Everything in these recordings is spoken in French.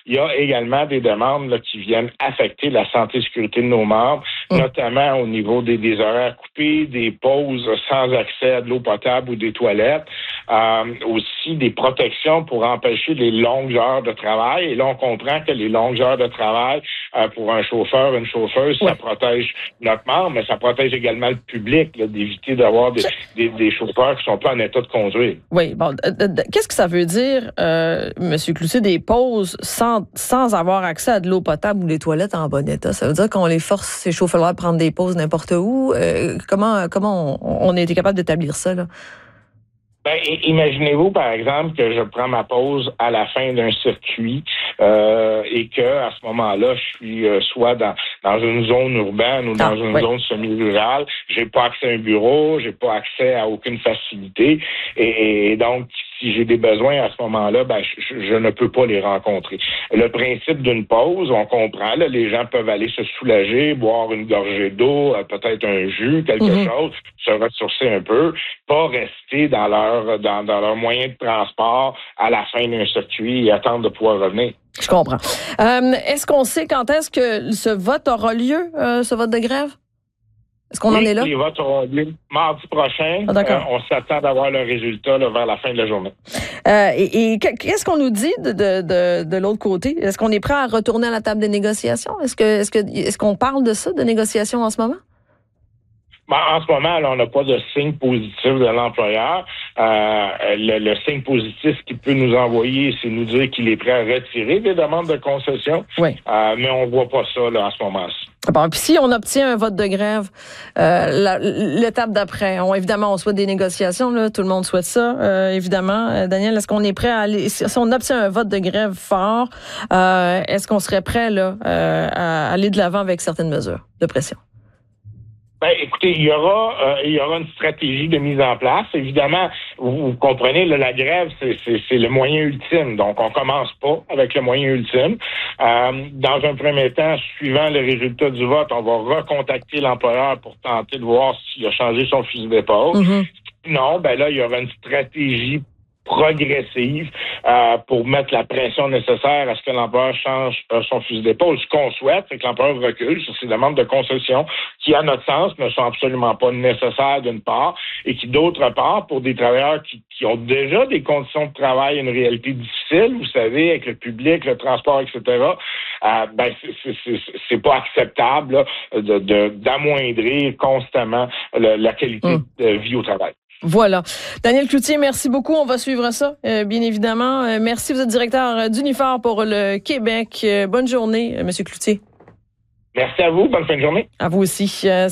il y a également des demandes là, qui viennent affecter la santé et sécurité de nos membres, notamment au niveau des horaires coupés, des pauses sans accès à de l'eau potable ou des toilettes, aussi des protections pour empêcher les longues heures de travail. Et là, on comprend que les longues heures de travail, pour un chauffeur, une chauffeuse, ça protège notre membre, mais ça protège également le public, là, d'éviter d'avoir des chauffeurs qui sont pas en état de conduire. Oui, bon, qu'est-ce que ça veut dire, M. Cloutier, des pauses sans avoir accès à de l'eau potable ou des toilettes en bon état? Ça veut dire qu'on les force, ces chauffeurs-là, à prendre des pauses n'importe où? Comment on a été capable d'établir ça, là? Ben, imaginez-vous, par exemple, que je prends ma pause à la fin d'un circuit et que à ce moment-là, je suis soit dans une zone urbaine ou dans une zone semi-rurale. J'ai pas accès à un bureau, j'ai pas accès à aucune facilité. Et donc, si j'ai des besoins à ce moment-là, ben je ne peux pas les rencontrer. Le principe d'une pause, on comprend, là, les gens peuvent aller se soulager, boire une gorgée d'eau, peut-être un jus, quelque chose, se ressourcer un peu, pas rester dans leur moyen de transport à la fin d'un circuit et attendre de pouvoir revenir. Je comprends. Est-ce qu'on sait quand est-ce que ce vote aura lieu, ce vote de grève? Est-ce qu'on en est là? Les votes auront lieu mardi prochain. On s'attend d'avoir le résultat là, vers la fin de la journée. Et qu'est-ce qu'on nous dit de l'autre côté? Est-ce qu'on est prêt à retourner à la table des négociations? Est-ce qu'on parle de ça, de négociations en ce moment? Ben, en ce moment, là, on n'a pas de signe positif de l'employeur. Le signe positif qu'il peut nous envoyer, c'est nous dire qu'il est prêt à retirer des demandes de concession. Oui. Mais on voit pas ça là, en ce moment-ci. Bon, puis si on obtient un vote de grève, l'étape d'après, évidemment, on souhaite des négociations, là, tout le monde souhaite ça, évidemment. Daniel, est-ce qu'on est prêt à aller, si on obtient un vote de grève fort, est-ce qu'on serait prêt là à aller de l'avant avec certaines mesures de pression? Ben, écoutez, il y aura une stratégie de mise en place. Évidemment, vous comprenez, là, la grève, c'est le moyen ultime. Donc, on commence pas avec le moyen ultime. Dans un premier temps, suivant le résultat du vote, on va recontacter l'employeur pour tenter de voir s'il a changé son fusil d'épaule. Non, ben là, il y aura une stratégie progressive pour mettre la pression nécessaire à ce que l'employeur change son fusil d'épaule. Ce qu'on souhaite, c'est que l'employeur recule sur ces demandes de concession qui, à notre sens, ne sont absolument pas nécessaires d'une part et qui, d'autre part, pour des travailleurs qui ont déjà des conditions de travail et une réalité difficile, vous savez, avec le public, le transport, etc., ben c'est pas acceptable là, d'amoindrir constamment la qualité de vie au travail. Voilà. Daniel Cloutier, merci beaucoup. On va suivre ça, bien évidemment. Merci. Vous êtes directeur d'Unifor pour le Québec. Bonne journée, M. Cloutier. Merci à vous. Bonne fin de journée. À vous aussi.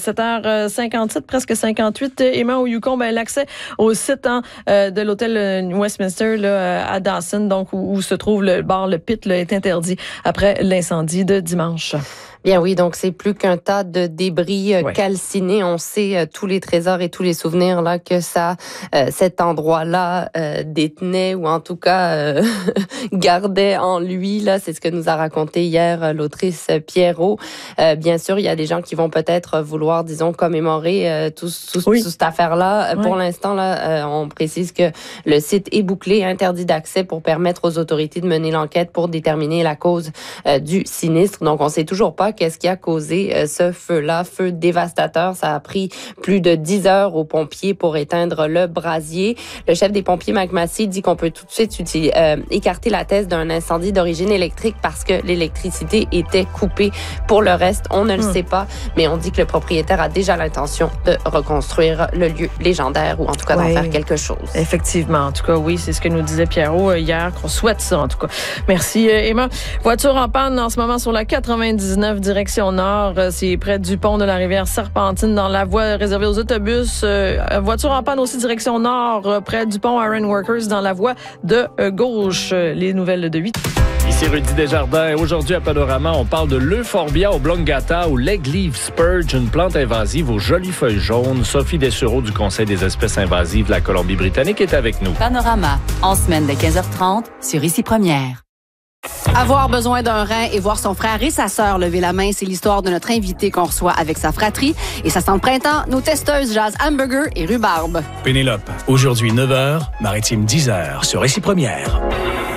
7h57, presque 58. Emma au Yukon, l'accès au site de l'hôtel Westminster là, à Dawson, donc où se trouve le bar, le pit, là, est interdit après l'incendie de dimanche. Bien oui, donc c'est plus qu'un tas de débris calcinés. On sait tous les trésors et tous les souvenirs là que cet endroit-là détenait ou en tout cas gardait en lui. Là, c'est ce que nous a raconté hier l'autrice Pierrot. Bien sûr, il y a des gens qui vont peut-être vouloir, disons, commémorer toute cette affaire-là. Pour l'instant, là, on précise que le site est bouclé, interdit d'accès pour permettre aux autorités de mener l'enquête pour déterminer la cause du sinistre. Donc, on sait toujours pas qu'est-ce qui a causé ce feu-là, feu dévastateur. Ça a pris plus de 10 heures aux pompiers pour éteindre le brasier. Le chef des pompiers, Mike Massey, dit qu'on peut tout de suite écarter la thèse d'un incendie d'origine électrique parce que l'électricité était coupée. Pour le reste, on ne le sait pas, mais on dit que le propriétaire a déjà l'intention de reconstruire le lieu légendaire ou en tout cas d'en faire quelque chose. Effectivement. En tout cas, oui, c'est ce que nous disait Pierrot hier, qu'on souhaite ça en tout cas. Merci, Emma. Voiture en panne en ce moment sur la 99 direction nord. C'est près du pont de la rivière Serpentine dans la voie réservée aux autobus. Voiture en panne aussi direction nord près du pont Iron Workers dans la voie de gauche. Les nouvelles de 8. Ici Rudy Desjardins. Aujourd'hui à Panorama, on parle de l'Euphorbia oblongata ou leg leaf spurge, une plante invasive aux jolies feuilles jaunes. Sophie Dessureau du Conseil des espèces invasives de la Colombie-Britannique est avec nous. Panorama, en semaine de 15h30 sur Ici Première. Avoir besoin d'un rein et voir son frère et sa sœur lever la main, c'est l'histoire de notre invité qu'on reçoit avec sa fratrie. Et ça sent le printemps, nos testeuses jasent hamburger et rhubarbe. Pénélope, aujourd'hui 9h, Maritime 10h sur Ici Première.